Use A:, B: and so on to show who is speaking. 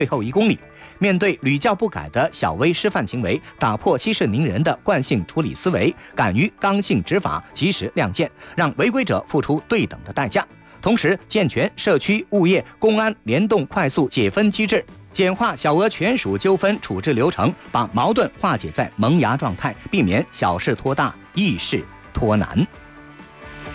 A: 最后1公里。面对屡教不改的小微失范行为，打破息事宁人的惯性处理思维，敢于刚性执法，及时亮剑，让违规者付出对等的代价。同时，健全社区、物业、公安联动快速解分机制，简化小额权属纠纷处置流程，把矛盾化解在萌芽状态，避免小事拖大，易事拖难。